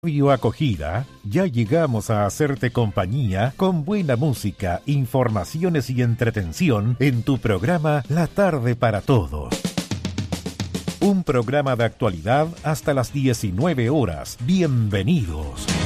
Radio Acogida, ya llegamos a hacerte compañía con buena música, informaciones y entretención en tu programa La Tarde para Todos. Un programa de actualidad hasta las 19 horas. Bienvenidos.